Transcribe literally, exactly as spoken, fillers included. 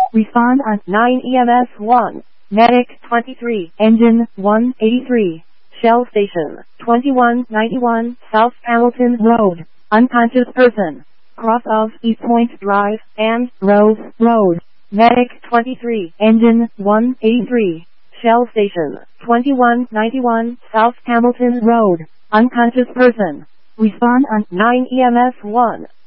Respond on nine E M S one. Medic twenty-three. Engine one eighty-three. Shell Station twenty-one ninety-one South Hamilton Road. Unconscious person. Cross of East Point Drive and Rose Road. Medic twenty-three. Engine one eighty-three. Shell Station twenty-one ninety-one South Hamilton Road. Unconscious person. Respond on nine E M S one.